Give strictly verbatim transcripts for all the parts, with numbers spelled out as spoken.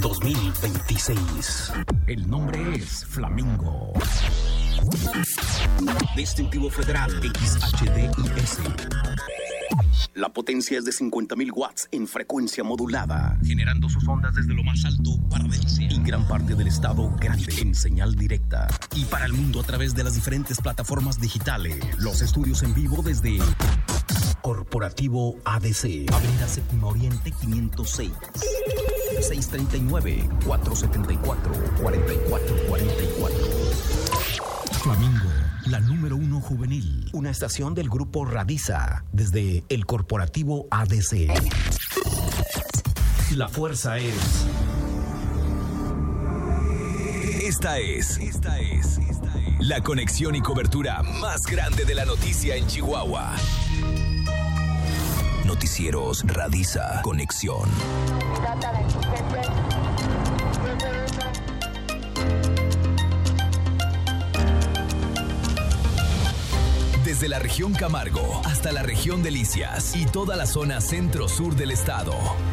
dos mil veintiséis. El nombre es Flamingo. Distintivo Federal X H D I S. La potencia es de cincuenta mil watts en frecuencia modulada, generando sus ondas desde lo más alto para Delcia y gran parte del estado grande en señal directa. Y para el mundo a través de las diferentes plataformas digitales. Los estudios en vivo desde Corporativo A D C, Avenida Séptima Oriente quinientos seis, seis tres nueve, cuatro siete cuatro, cuatro cuatro cuatro cuatro. Flamingo, la número uno juvenil. Una estación del grupo Radiza desde el Corporativo A D C. La fuerza es. Esta es, esta es, esta es la conexión y cobertura más grande de la noticia en Chihuahua. Noticieros Radiza Conexión. Desde la región Camargo hasta la región Delicias y toda la zona centro-sur del estado.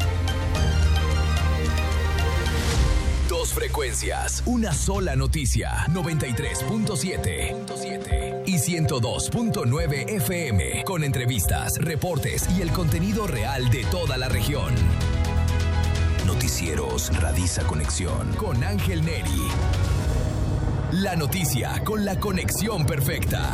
Dos frecuencias, una sola noticia. noventa y tres punto siete y ciento dos punto nueve F M. Con entrevistas, reportes y el contenido real de toda la región. Noticieros Radiza Conexión con Ángel Neri. La noticia con la conexión perfecta.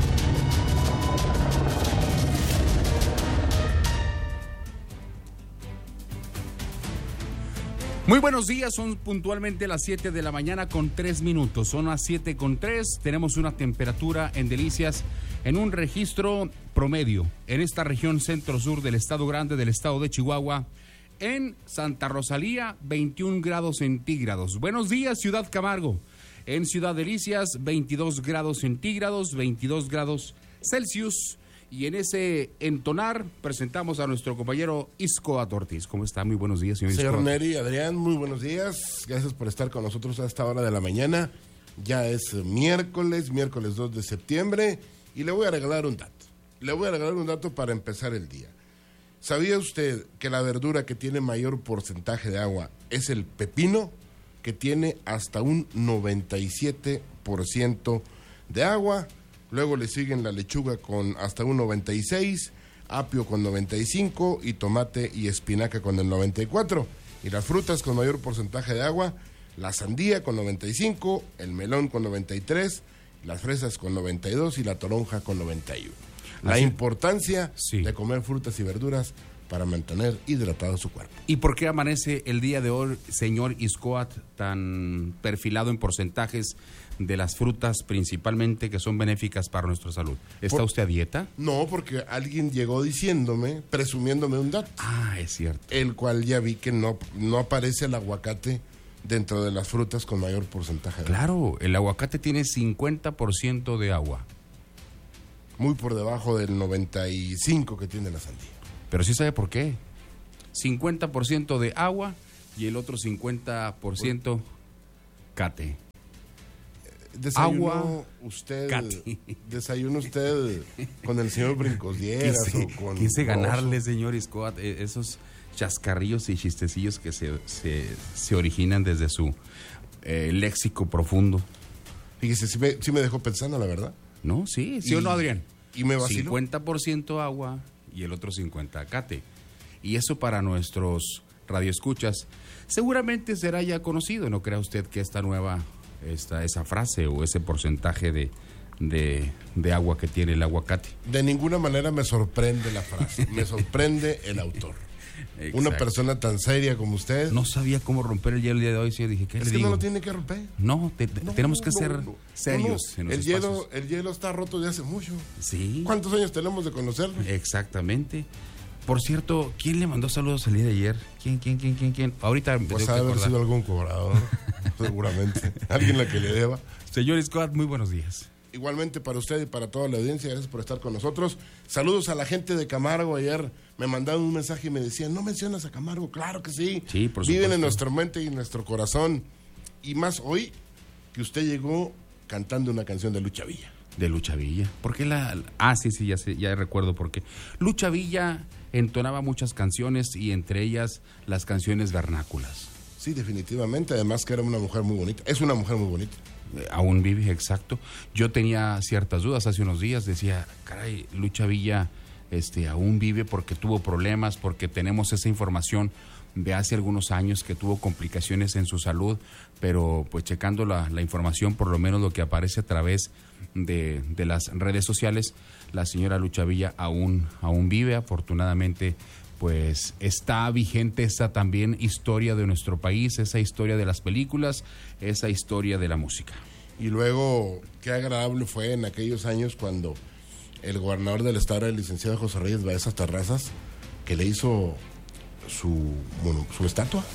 Muy buenos días, son puntualmente las siete de la mañana con tres minutos, son las siete con tres, tenemos una temperatura en Delicias en un registro promedio en esta región centro-sur del estado grande del estado de Chihuahua, en Santa Rosalía veintiún grados centígrados. Buenos días, Ciudad Camargo, en Ciudad Delicias veintidós grados centígrados, veintidós grados Celsius. Y en ese entonar presentamos a nuestro compañero Iscoat Ortiz. ¿Cómo está? Muy buenos días, señor Iscoat. Señor Neri, Adrián, muy buenos días. Gracias por estar con nosotros a esta hora de la mañana. Ya es miércoles, miércoles dos de septiembre, y le voy a regalar un dato. Le voy a regalar un dato para empezar el día. ¿Sabía usted que la verdura que tiene mayor porcentaje de agua es el pepino, que tiene hasta un noventa y siete por ciento de agua? Luego le siguen la lechuga con hasta un noventa y seis, apio con noventa y cinco y tomate y espinaca con el noventa y cuatro. Y las frutas con mayor porcentaje de agua, la sandía con noventa y cinco, el melón con noventa y tres, las fresas con noventa y dos y la toronja con noventa y uno. La Así, importancia sí. de comer frutas y verduras para mantener hidratado su cuerpo. ¿Y por qué amanece el día de hoy, señor Iscoat, tan perfilado en porcentajes de las frutas principalmente que son benéficas para nuestra salud? ¿Está por, usted a dieta? No, porque alguien llegó diciéndome, presumiéndome un dato. Ah, es cierto. El cual ya vi que no, no aparece el aguacate dentro de las frutas con mayor porcentaje de Claro, agua. El aguacate tiene cincuenta por ciento de agua. Muy por debajo del noventa y cinco que tiene la sandía. Pero sí sabe por qué. cincuenta por ciento de agua y el otro cincuenta por ciento cate. Desayunó agua, usted, cate. Desayunó usted con el señor Brincos Dieras quise, o con quise ganarle, Rosso. señor Iscoat, esos chascarrillos y chistecillos que se, se, se originan desde su eh, léxico profundo. Fíjese, sí me, sí me dejó pensando, la verdad. No, sí, sí y, o no, Adrián. Y me vaciló. cincuenta por ciento agua y el otro cincuenta por ciento cate. Y eso para nuestros radioescuchas seguramente será ya conocido. ¿No crea usted que esta nueva, esta, esa frase o ese porcentaje de, de, de agua que tiene el aguacate? De ninguna manera me sorprende la frase, me sorprende el autor. Exacto. Una persona tan seria como usted. No sabía cómo romper el hielo el día de hoy. Sí, dije, ¿qué es le que digo? No lo tiene que romper. No, te, te, no tenemos que no, ser no, serios no, en los el espacios. hielo, el hielo está roto de hace mucho. Sí. ¿Cuántos años tenemos de conocerlo? Exactamente. Por cierto, ¿quién le mandó saludos el día de ayer? ¿Quién, quién, quién, quién, quién? Ahorita pues ha de haber sido algún cobrador, seguramente. Alguien la que le deba. Señor Scott, muy buenos días. Igualmente para usted y para toda la audiencia, gracias por estar con nosotros. Saludos a la gente de Camargo. Ayer me mandaron un mensaje y me decían, ¿no mencionas a Camargo? Claro que sí. Sí, por supuesto. Viven en nuestra mente y en nuestro corazón. Y más hoy que usted llegó cantando una canción de Lucha Villa. De Lucha Villa. ¿Por qué la...? Ah, sí, sí, ya sé, ya recuerdo por qué. Lucha Villa entonaba muchas canciones y entre ellas las canciones vernáculas. Sí, definitivamente, además que era una mujer muy bonita, es una mujer muy bonita. Eh, aún vive, exacto. Yo tenía ciertas dudas hace unos días, decía, caray, Lucha Villa este, aún vive porque tuvo problemas, porque tenemos esa información de hace algunos años que tuvo complicaciones en su salud, pero pues checando la, la información, por lo menos lo que aparece a través de, de las redes sociales, la señora Lucha Villa aún, aún vive, afortunadamente. Pues está vigente esa también historia de nuestro país, esa historia de las películas, esa historia de la música. Y luego, qué agradable fue en aquellos años cuando el gobernador del estado, el licenciado José Reyes Baeza Terrazas, que le hizo su, bueno, su estatua.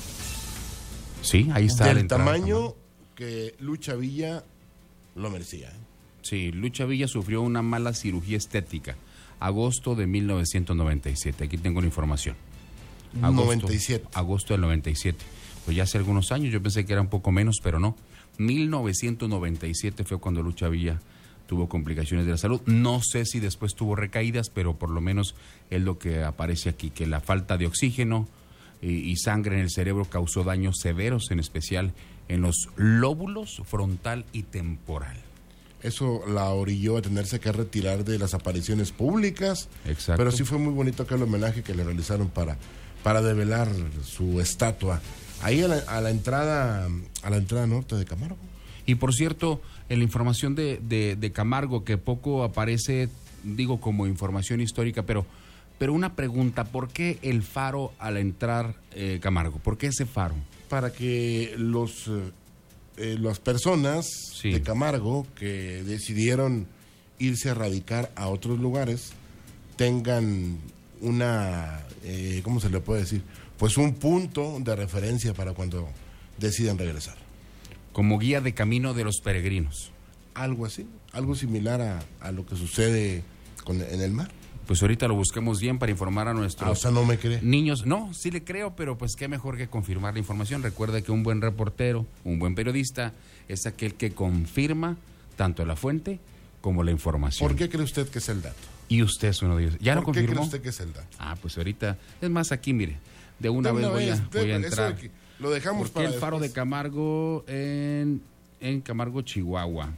Sí, ahí está. Del tamaño que Lucha Villa lo merecía. ¿eh? Sí, Lucha Villa sufrió una mala cirugía estética. Agosto de mil novecientos noventa y siete, aquí tengo la información. Agosto, noventa y siete. Agosto del noventa y siete. Pues ya hace algunos años, yo pensé que era un poco menos, pero no. mil novecientos noventa y siete fue cuando Lucha Villa tuvo complicaciones de la salud. No sé si después tuvo recaídas, pero por lo menos es lo que aparece aquí, que la falta de oxígeno y, y sangre en el cerebro causó daños severos, en especial en los lóbulos frontal y temporal. Eso la orilló a tenerse que retirar de las apariciones públicas. Exacto. Pero sí fue muy bonito aquel homenaje que le realizaron para, para develar su estatua. Ahí a la, a la entrada a la entrada norte de Camargo. Y por cierto, en la información de, de, de Camargo, que poco aparece, digo como información histórica, pero, pero una pregunta, ¿por qué el faro al entrar eh, Camargo? ¿Por qué ese faro? Para que los... Eh, Eh, las personas sí. de Camargo que decidieron irse a radicar a otros lugares tengan una, eh, ¿cómo se le puede decir? Pues un punto de referencia para cuando decidan regresar. Como guía de camino de los peregrinos. Algo así, algo similar a, a lo que sucede con, en el mar. Pues ahorita lo busquemos bien para informar a nuestros ah, o sea, no me cree. niños. No, sí le creo, pero pues qué mejor que confirmar la información. Recuerda que un buen reportero, un buen periodista, es aquel que confirma tanto la fuente como la información. ¿Por qué cree usted que es el dato? Y usted es uno de ellos. ¿Ya lo confirmó? ¿Por qué cree usted que es el dato? Ah, pues ahorita, es más, aquí mire, de una, de una vez, vez voy a, voy a entrar. Eso lo dejamos ¿Por para qué el faro después? de Camargo en, en Camargo, Chihuahua?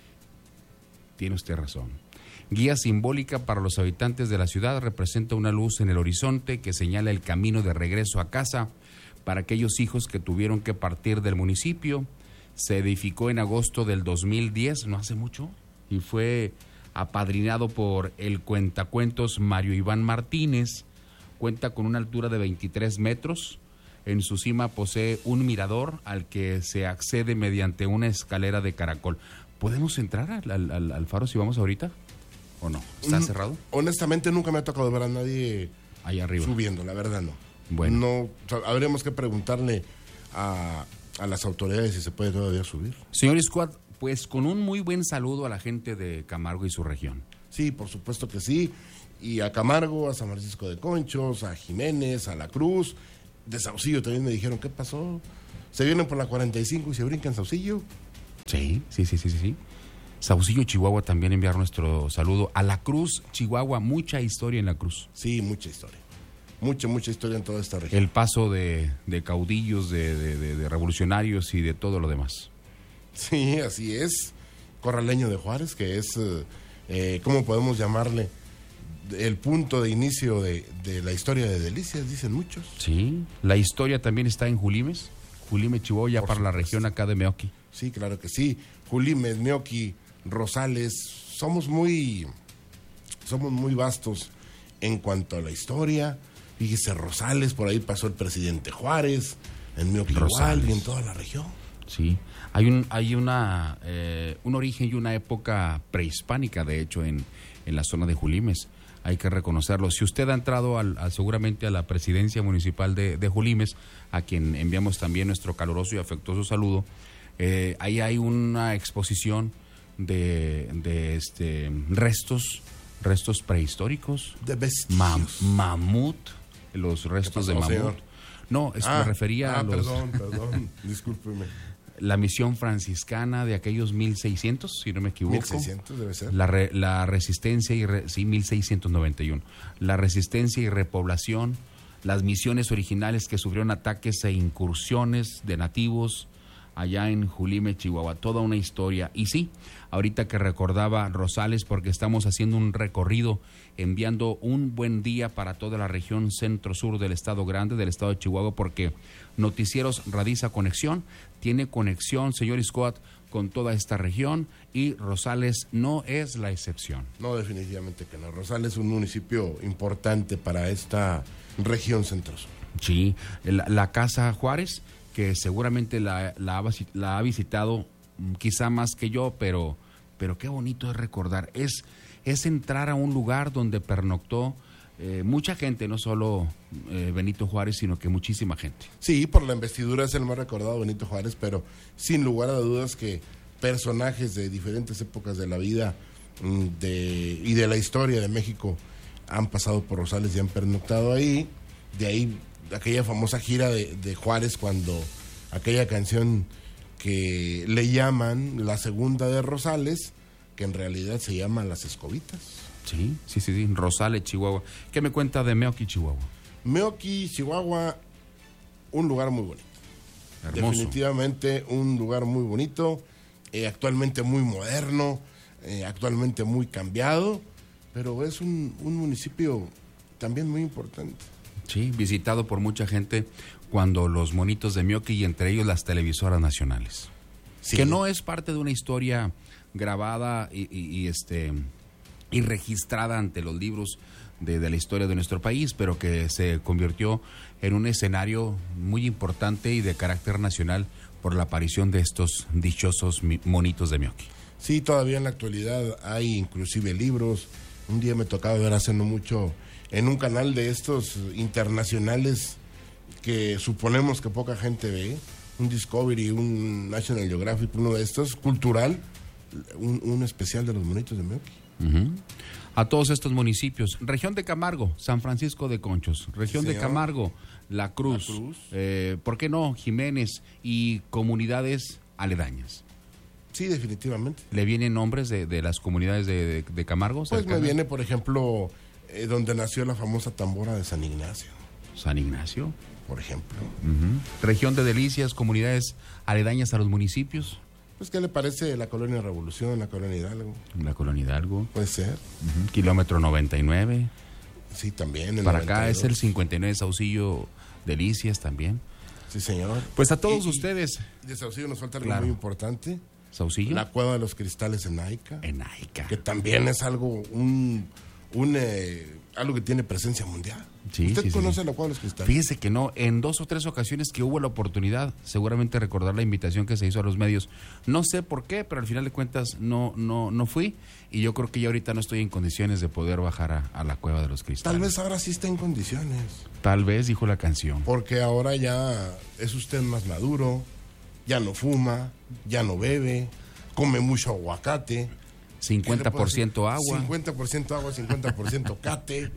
Tiene usted razón. Guía simbólica para los habitantes de la ciudad, representa una luz en el horizonte que señala el camino de regreso a casa para aquellos hijos que tuvieron que partir del municipio. Se edificó en agosto del dos mil diez, no hace mucho, y fue apadrinado por el cuentacuentos Mario Iván Martínez. Cuenta con una altura de veintitrés metros. En su cima posee un mirador al que se accede mediante una escalera de caracol. ¿Podemos entrar al, al, al faro si vamos ahorita? ¿O no? ¿Está cerrado? Honestamente nunca me ha tocado ver a nadie ahí arriba subiendo, la verdad no. Bueno. No, o sea, habríamos que preguntarle a, a las autoridades si se puede todavía subir. Señor Squad, pues con un muy buen saludo a la gente de Camargo y su región. Sí, por supuesto que sí. Y a Camargo, a San Francisco de Conchos, a Jiménez, a La Cruz, de Saucillo también me dijeron, ¿qué pasó? ¿Se vienen por la cuarenta y cinco y se brincan Saucillo? Sí, sí, sí, sí, sí. Saucillo, Chihuahua, también enviar nuestro saludo. A La Cruz, Chihuahua, mucha historia en La Cruz. Sí, mucha historia. Mucha, mucha historia en toda esta región. El paso de, de caudillos, de, de, de, de revolucionarios y de todo lo demás. Sí, así es. Corraleño de Juárez, que es, eh, ¿cómo podemos llamarle? El punto de inicio de, de la historia de Delicias, dicen muchos. Sí, la historia también está en Julimes. Julimes, Chihuahua, ya para la región acá de Meoqui. Sí, claro que sí. Julimes, Meoqui, Rosales, somos muy, somos muy vastos en cuanto a la historia. Fíjese, Rosales, por ahí pasó el presidente Juárez, en Meoqui igual, y en toda la región. Sí, hay un, hay una, eh, un origen y una época prehispánica, de hecho, en, en la zona de Julimes. Hay que reconocerlo. Si usted ha entrado al, a, seguramente a la presidencia municipal de, de Julimes, a quien enviamos también nuestro caluroso y afectuoso saludo, eh, ahí hay una exposición de, de este, restos, restos prehistóricos. De bestios. Ma, mamut, los restos pasó, de mamut. señor? No, es, ah, me refería ah, a los... perdón, perdón, discúlpeme. La misión franciscana de aquellos mil seiscientos, si no me equivoco. mil seiscientos debe ser. La, re, la resistencia y... Re, sí, mil seiscientos noventa y uno. La resistencia y repoblación, las misiones originales que sufrieron ataques e incursiones de nativos allá en Julime, Chihuahua, toda una historia. Y sí, ahorita que recordaba Rosales, porque estamos haciendo un recorrido, enviando un buen día para toda la región centro-sur del estado grande, del estado de Chihuahua, porque Noticieros Radiza Conexión, tiene conexión, señor Scott, con toda esta región, y Rosales no es la excepción. No, definitivamente que no. Rosales es un municipio importante para esta región centro-sur. Sí, la, la Casa Juárez, que seguramente la, la, ha, la ha visitado quizá más que yo, pero, pero qué bonito es recordar. Es, es entrar a un lugar donde pernoctó eh, mucha gente, no solo eh, Benito Juárez, sino que muchísima gente. Sí, por la investidura es el más recordado Benito Juárez, pero sin lugar a dudas que personajes de diferentes épocas de la vida de, y de la historia de México han pasado por Rosales y han pernoctado ahí. De ahí aquella famosa gira de, de Juárez, cuando aquella canción que le llaman la segunda de Rosales, que en realidad se llama Las Escobitas. Sí, sí, sí, sí. Rosales, Chihuahua. ¿Qué me cuenta de Meoqui, Chihuahua? Meoqui, Chihuahua, un lugar muy bonito. Hermoso. Definitivamente un lugar muy bonito, eh, actualmente muy moderno, eh, actualmente muy cambiado, pero es un, un municipio también muy importante. Sí, visitado por mucha gente cuando los monitos de Meoqui, y entre ellos las televisoras nacionales. Sí. Que no es parte de una historia grabada y, y, y este y registrada ante los libros de, de la historia de nuestro país, pero que se convirtió en un escenario muy importante y de carácter nacional por la aparición de estos dichosos monitos de Meoqui. Sí, todavía en la actualidad hay inclusive libros. Un día me tocaba ver hace no mucho en un canal de estos internacionales que suponemos que poca gente ve, un Discovery, un National Geographic, uno de estos, cultural, un, un especial de los monitos de Meoqui. Uh-huh. A todos estos municipios, región de Camargo, San Francisco de Conchos, región sí, de Camargo, La Cruz, La Cruz. Eh, ¿por qué no? Jiménez y comunidades aledañas. Sí, definitivamente. ¿Le vienen nombres de, de las comunidades de, de, de Camargo? Pues cercanas? Me viene, por ejemplo, eh, donde nació la famosa tambora de San Ignacio. San Ignacio. Por ejemplo. Uh-huh. Región de Delicias, comunidades aledañas a los municipios. Pues, ¿qué le parece la Colonia Revolución, la Colonia Hidalgo? La Colonia Hidalgo. Puede ser. Uh-huh. Kilómetro noventa y nueve. Sí, también. El Para noventa y dos. acá es el cincuenta y nueve Saucillo Delicias también. Sí, señor. Pues a todos y, ustedes. Y de Saucillo nos falta algo claro. muy importante. ¿Saucillo? La Cueva de los Cristales en Aica. En Aica. Que también es algo, un, un eh, algo que tiene presencia mundial. Sí, ¿Usted sí, conoce sí. la Cueva de los Cristales? Fíjese que no, en dos o tres ocasiones que hubo la oportunidad, seguramente recordar la invitación que se hizo a los medios. No sé por qué, pero al final de cuentas no, no, no fui, y yo creo que ya ahorita no estoy en condiciones de poder bajar a, a la Cueva de los Cristales. Tal vez ahora sí está en condiciones. Tal vez, dijo la canción. Porque ahora ya es usted más maduro, ya no fuma, ya no bebe, come mucho aguacate. cincuenta por ciento agua. cincuenta por ciento agua, cincuenta por ciento cate.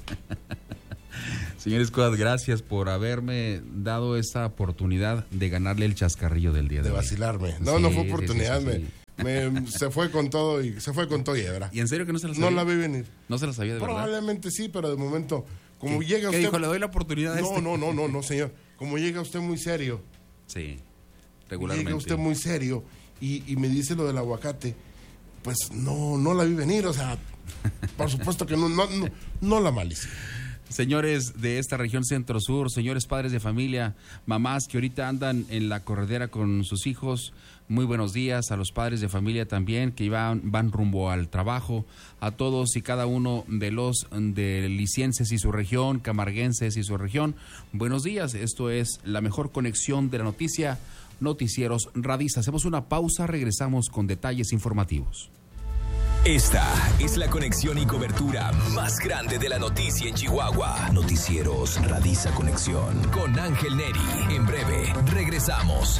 Señor Escobar, gracias por haberme dado esta oportunidad de ganarle el chascarrillo del día de, de hoy. De vacilarme. No, sí, no fue oportunidad. Sí, sí, sí, sí. Me, me, se fue con todo y se fue con todo y hebra. ¿Y en serio que no se la sabía? No la vi venir. ¿No se la sabía de Probablemente verdad? Probablemente sí, pero de momento, como ¿Qué, llega usted... usted... ¿Qué dijo? ¿Le doy la oportunidad a no, este? No, no, no, no, señor. Como llega usted muy serio. Sí, regularmente. Llega usted muy serio y, y me dice lo del aguacate. Pues no, no la vi venir, o sea, por supuesto que no, no, no, no la malicia. Señores de esta región centro-sur, señores padres de familia, mamás que ahorita andan en la corredera con sus hijos, muy buenos días a los padres de familia también que van, van rumbo al trabajo, a todos y cada uno de los delicienses y su región, camarguenses y su región, buenos días, esto es la mejor conexión de la noticia, Noticieros Radiza. Hacemos una pausa, regresamos con detalles informativos. Esta es la conexión y cobertura más grande de la noticia en Chihuahua. Noticieros Radiza Conexión con Ángel Neri. En breve, regresamos.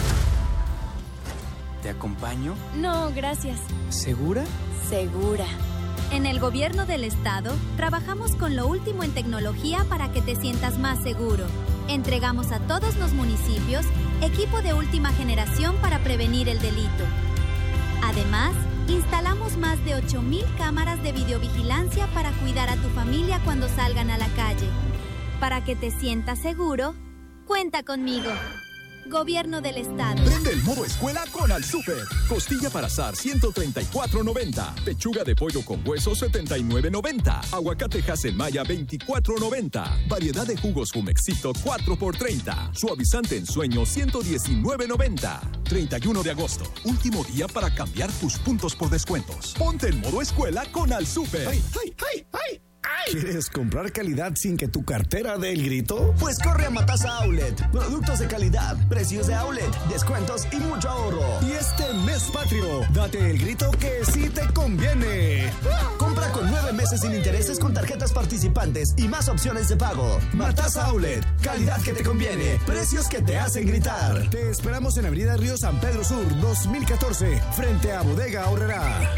¿Te acompaño? No, gracias. ¿Segura? Segura. En el gobierno del estado, trabajamos con lo último en tecnología para que te sientas más seguro. Entregamos a todos los municipios equipo de última generación para prevenir el delito. Además, instalamos más de ocho mil cámaras de videovigilancia para cuidar a tu familia cuando salgan a la calle. Para que te sientas seguro, cuenta conmigo. Gobierno del Estado. Prende el modo escuela con Al Super. Costilla para asar ciento treinta y cuatro noventa. Pechuga de pollo con hueso setenta y nueve noventa. Aguacate Haselmaya veinticuatro noventa. Variedad de jugos Jumexito cuatro por treinta. Suavizante en sueño ciento diecinueve noventa. treinta y uno de agosto. Último día para cambiar tus puntos por descuentos. Ponte en modo escuela con Al Super. ¡Ay, ay, ay, ay! ¿Quieres comprar calidad sin que tu cartera dé el grito? Pues corre a Matasa Outlet. Productos de calidad, precios de outlet, descuentos y mucho ahorro. Y este mes patrio, date el grito que sí te conviene. Compra con nueve meses sin intereses con tarjetas participantes y más opciones de pago. Matasa Outlet, calidad que te conviene, precios que te hacen gritar. Te esperamos en Avenida Río San Pedro Sur, dos mil catorce, frente a Bodega Aurrerá.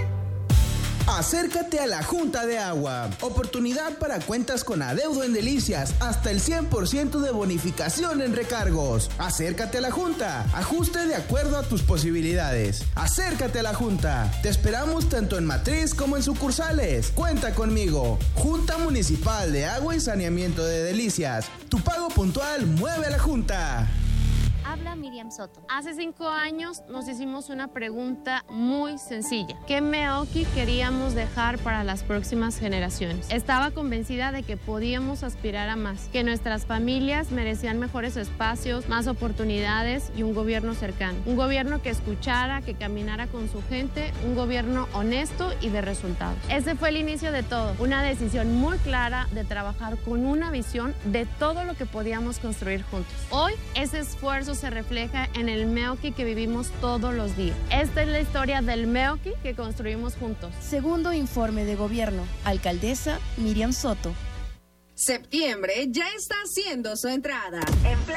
Acércate a la Junta de Agua. Oportunidad para cuentas con adeudo en Delicias. Hasta el cien por ciento de bonificación en recargos. Acércate a la Junta. Ajuste de acuerdo a tus posibilidades. Acércate a la Junta. Te esperamos tanto en matriz como en sucursales. Cuenta conmigo. Junta Municipal de Agua y Saneamiento de Delicias. Tu pago puntual mueve a la Junta. Habla Miriam Soto. Hace cinco años nos hicimos una pregunta muy sencilla. ¿Qué Meoki queríamos dejar para las próximas generaciones? Estaba convencida de que podíamos aspirar a más, que nuestras familias merecían mejores espacios, más oportunidades y un gobierno cercano. Un gobierno que escuchara, que caminara con su gente, un gobierno honesto y de resultados. Ese fue el inicio de todo, una decisión muy clara de trabajar con una visión de todo lo que podíamos construir juntos. Hoy ese esfuerzo se refleja en el Meoki que vivimos todos los días. Esta es la historia del Meoki que construimos juntos. Segundo informe de gobierno. Alcaldesa Miriam Soto. Septiembre ya está haciendo su entrada. En